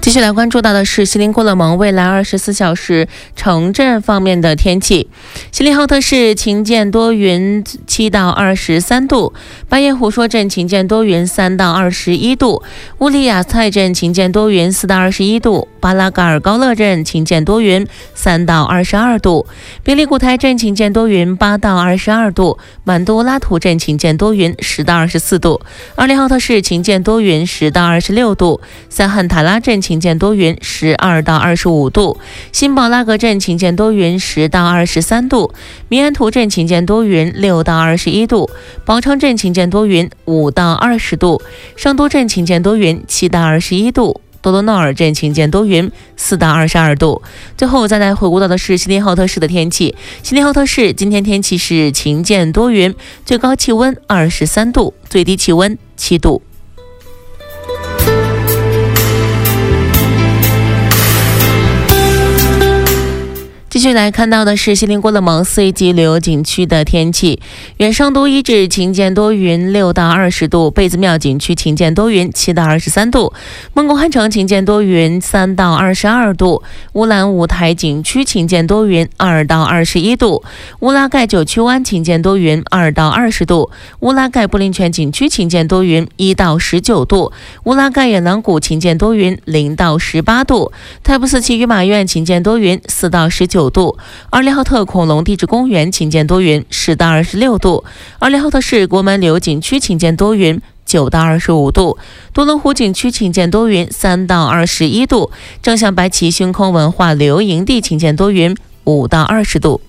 继续来关注到的是锡林郭勒盟未来24小时城镇方面的天气。锡林浩特市晴间多云7到23度，巴彦胡说镇晴间多云3到21度，乌里雅蔡镇晴间多云4到21度，巴拉嘎尔高勒镇晴间多云3到22度，别里古台镇晴间多云8到22度，满都拉图镇晴间多云10到24度，二里浩特市晴间多云10到26度，塞罕塔拉镇晴间多云12到25度，辛宝拉格镇晴间多云10到23度，米安图镇晴间多云6到21度，宝昌镇晴间多云5到20度，圣都镇晴间多云7到21度，多多诺尔镇晴间多云4到22度。最后再来回顾到的是锡林浩特市的天气。锡林浩特市今天天气是晴间多云，最高气温23度，最低气温7度。继续来看到的是锡林郭勒盟4级旅游景区的天气。远上都遗址晴间多云6到20度，贝子庙景区晴间多云7到23度，孟公汉城晴间多云3到22度，乌兰舞台景区晴间多云2到21度，乌拉盖九曲湾晴间多云2到20度，乌拉盖布林泉景区晴间多云1到19度，乌拉盖野狼谷晴间多云0到18度，泰布斯奇与马苑晴间多云4到19度，二里浩特恐龙地质公园晴间多云10到26度，二里浩特市国门旅游景区晴间多云9到25度，多伦湖景区晴间多云3到21度，正向白旗星空文化旅游营地晴间多云5到20度。